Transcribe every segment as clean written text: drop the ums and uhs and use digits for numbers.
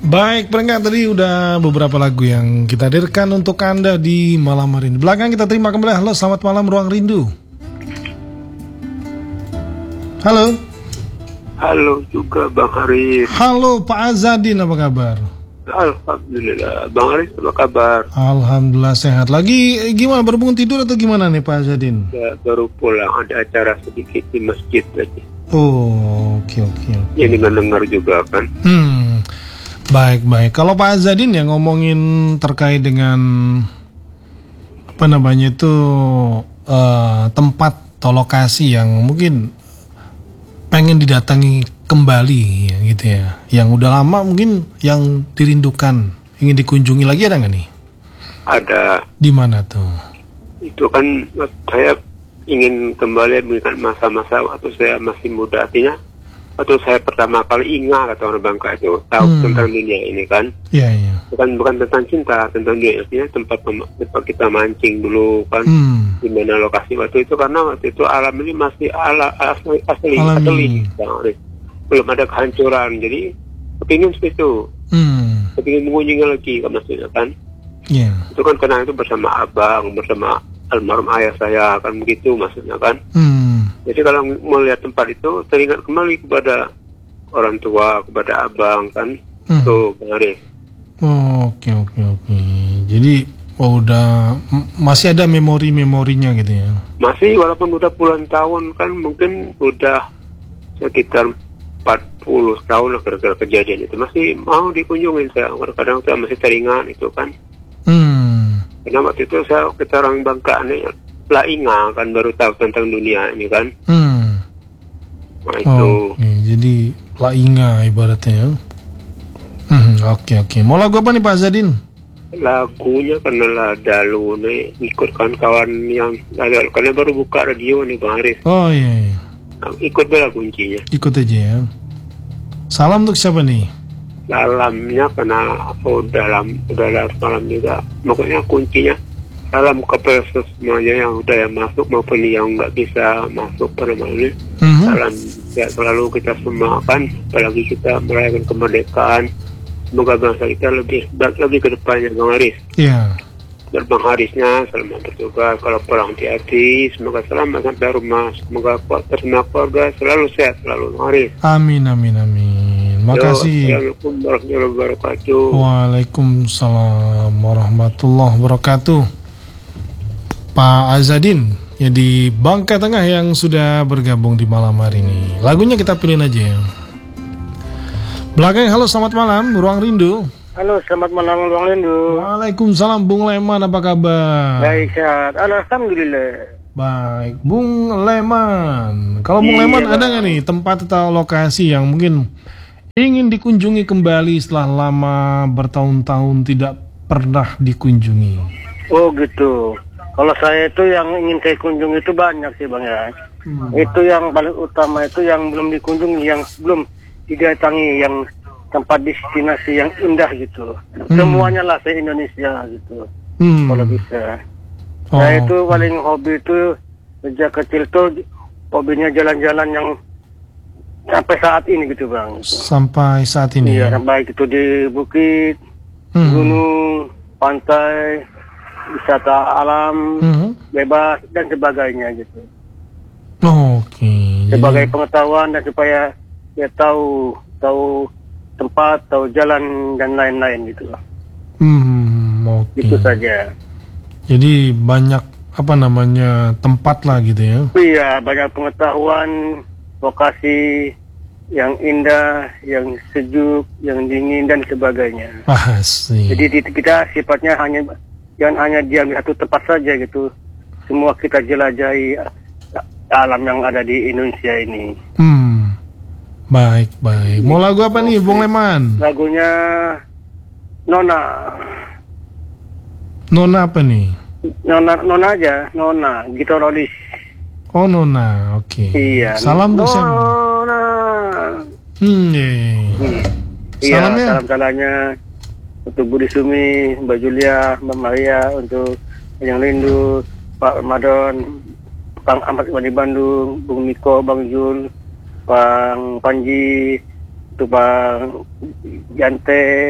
Baik, pendengar, tadi udah beberapa lagu yang kita hadirkan untuk Anda di malam hari ini. Belakang kita terima kembali. Halo, selamat malam Ruang Rindu. Halo. Halo juga Bang Haris. Halo Pak Azadin, apa kabar? Alhamdulillah. Bang Haris, apa kabar? Alhamdulillah sehat. Lagi gimana, berbangun tidur atau gimana nih Pak Azadin? Ya, baru pulang, ada acara sedikit di masjid lagi. Oh, oke. Yang dengar juga kan. Baik. Kalau Pak Azadin yang ngomongin terkait dengan apa namanya itu tempat atau lokasi yang mungkin pengen didatangi kembali ya, gitu ya, yang udah lama mungkin yang dirindukan, ingin dikunjungi lagi, ada nggak nih? Ada. Di mana tuh? Itu kan saya ingin kembali mengingat masa-masa waktu saya masih muda, artinya waktu saya pertama kali ingat atau orang Bangka itu tahu tentang dunia ini kan. Iya. Bukan tentang cinta, tentang dunia, artinya tempat kita mancing dulu kan. Di mana lokasi waktu itu, karena waktu itu alam ini masih asli. Belum ada kehancuran, jadi kepingin seperti itu. Kepingin mengunjungi lagi kan, maksudnya kan. Itu kan kenal itu bersama abang, bersama almarhum ayah saya kan, begitu maksudnya kan. Jadi kalau melihat tempat itu teringat kembali kepada orang tua, kepada abang kan. Tuh Bang Haris. Oke. Jadi udah masih ada memorinya gitu ya. Masih, walaupun udah puluhan tahun kan, mungkin udah sekitar 40 tahun lah kira-kira kejadian itu, masih mau dikunjungin saya. Kadang-kadang saya masih teringat itu kan. Karena waktu itu kita orang Bangka nih lah ingat kan, baru tahu tentang dunia ini kan. Nah itu. Jadi lah ingat ibaratnya. Oke. Mau lagu apa nih Pak Azadin? Lagunya karena lah dalu nih ikut kawan-kawan yang ada, karena baru buka radio nih Bang Haris. Oh iya. Nah, ikut bela kuncinya. Ikut aja ya. Salam untuk siapa nih? Salamnya karena udah malam juga. Pokoknya kuncinya salam kepada semuanya yang udah yang masuk maupun yang nggak bisa masuk pada malam ini. Salam ya selalu kita semua kan, apalagi kita merayakan kemerdekaan. Semoga bangsa kita lebih ke depannya Bang Haris. Iya. Dan Bang Harisnya selamat bertugas, kalau pulang hati-hati, semoga selamat sampai rumah, semoga semua keluarga selalu sehat selalu Bang Haris. Amin. Makasih. Assalamualaikum warahmatullahi wabarakatuh. Waalaikumsalam warahmatullahi wabarakatuh. Pak Azadin ya di Bangka Tengah yang sudah bergabung di malam hari ini. Lagunya kita pilih aja ya. Belakang, halo selamat malam Ruang Rindu. Halo selamat malam Ruang Rindu. Waalaikumsalam Bung Leman, apa kabar? Baik, sehat, alhamdulillah. Baik, Bung Leman. Kalau Bung Leman ada nggak nih tempat atau lokasi yang mungkin ingin dikunjungi kembali setelah lama bertahun-tahun tidak pernah dikunjungi? Oh gitu. Kalau saya itu yang ingin saya kunjungi itu banyak sih Bang ya. Itu yang paling utama itu yang belum dikunjungi, yang belum didatangi, yang tempat destinasi yang indah gitu. Semuanya lah se-Indonesia gitu. Kalau bisa. Saya itu paling hobi itu sejak kecil tuh hobinya jalan-jalan yang sampai saat ini gitu Bang. Sampai saat ini? Iya, baik itu di bukit, gunung, pantai, wisata alam, bebas dan sebagainya gitu. Oke. Sebagai pengetahuan dan supaya dia tahu tempat, tahu jalan dan lain-lain gitu. Oke. Itu saja. Jadi banyak tempat lah gitu ya. Iya, banyak pengetahuan, lokasi yang indah, yang sejuk, yang dingin dan sebagainya. Asik. Jadi kita sifatnya jangan hanya diam di satu tempat saja gitu. Semua kita jelajahi alam yang ada di Indonesia ini. Baik. Mau lagu apa nih Bung Leman? Lagunya Nona. Nona apa nih? Nona aja, Nona, gitarolis. Oh Nona, oke. Iya. Salam untuk siapa? Nona. Iya, salam-salamnya untuk Budi Sumi, Mbak Julia, Mbak Maria, untuk Yang Lindu, Pak Ramadan, Bang Ahmad di Bandung, Bung Miko, Bang Jul, Bang Panji, untuk Bang Jante,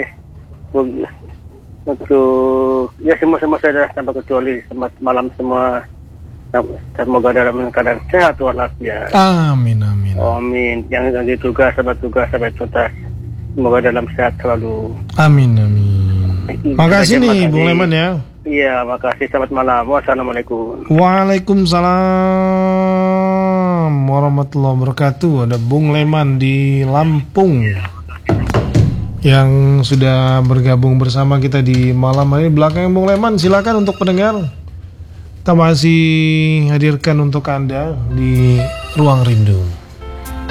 untuk ya semua saudara tanpa kecuali, selamat malam semua. Semoga dalam keadaan sehat walafiat. Amin, amin. Amin. Yang lagi tugas sampai tuntas. Semoga dalam sehat selalu. Amin, amin. Makasih nih Bung Leman ya. Iya, makasih. Selamat malam. Wassalamualaikum. Waalaikumsalam warahmatullahi wabarakatuh. Ada Bung Leman di Lampung yang sudah bergabung bersama kita di malam hari. Belakang Bung Leman, silakan untuk pendengar. Kita masih hadirkan untuk Anda di Ruang Rindu.